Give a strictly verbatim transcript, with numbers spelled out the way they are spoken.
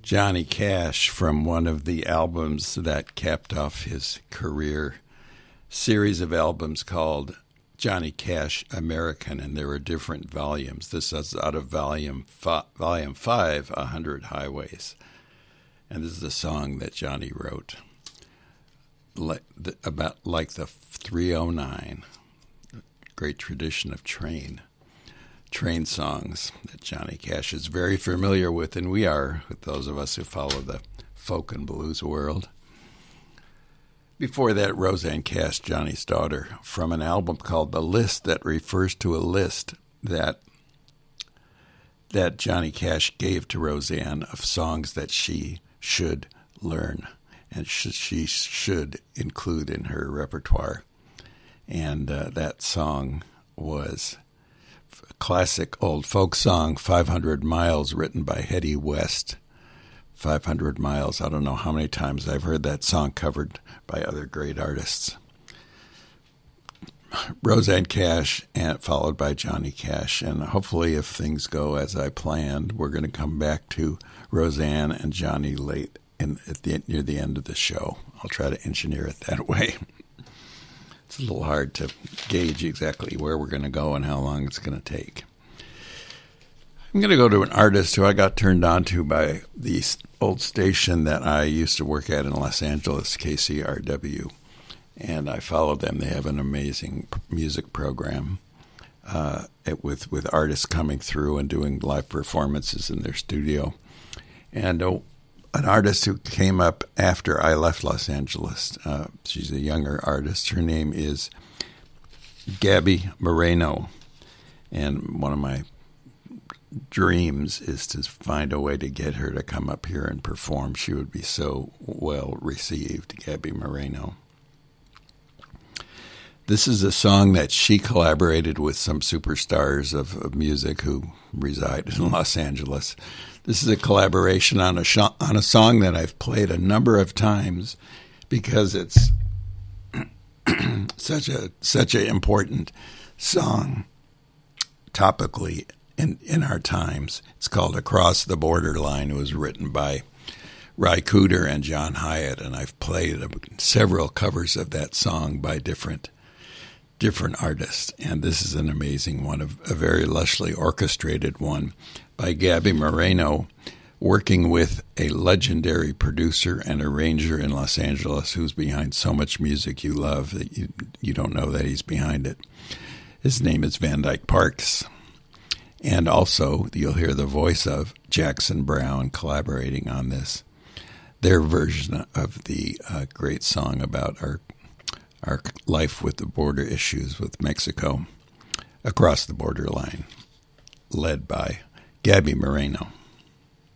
Johnny Cash from one of the albums that capped off his career, series of albums called Johnny Cash American, and there were different volumes. This is out of volume fi- volume five, A Hundred Highways, and this is a song that Johnny wrote, like the, about like the three oh nine, great tradition of train. train songs that Johnny Cash is very familiar with, and we are, with those of us who follow the folk and blues world. Before that, Rosanne Cash, Johnny's daughter, from an album called The List that refers to a list that that Johnny Cash gave to Rosanne of songs that she should learn and sh- she should include in her repertoire. And uh, that song was classic old folk song, five hundred miles, written by Hetty West. five hundred miles. I don't know how many times I've heard that song covered by other great artists. Rosanne Cash, and followed by Johnny Cash. And hopefully, if things go as I planned, we're going to come back to Rosanne and Johnny late in, at the, near the end of the show. I'll try to engineer it that way. It's a little hard to gauge exactly where we're going to go and how long it's going to take. I'm going to go to an artist who I got turned on to by the old station that I used to work at in Los Angeles, K C R W, and I followed them. They have an amazing music program uh, it, with, with artists coming through and doing live performances in their studio. And uh, an artist who came up after I left Los Angeles. Uh, she's a younger artist. Her name is Gaby Moreno. And one of my dreams is to find a way to get her to come up here and perform. She would be so well received, Gaby Moreno. This is a song that she collaborated with some superstars of, of music who reside in Los Angeles. This is a collaboration on a sh- on a song that I've played a number of times because it's such a such an important song topically in, in our times. It's called Across the Borderline. It was written by Ry Cooder and John Hyatt, and I've played several covers of that song by different different artists, and this is an amazing one, a, a very lushly orchestrated one by Gaby Moreno, working with a legendary producer and arranger in Los Angeles who's behind so much music you love that you, you don't know that he's behind it. His name is Van Dyke Parks. And also, you'll hear the voice of Jackson Browne collaborating on this, their version of the uh, great song about our our life with the border issues with Mexico, Across the Borderline, led by Gaby Moreno.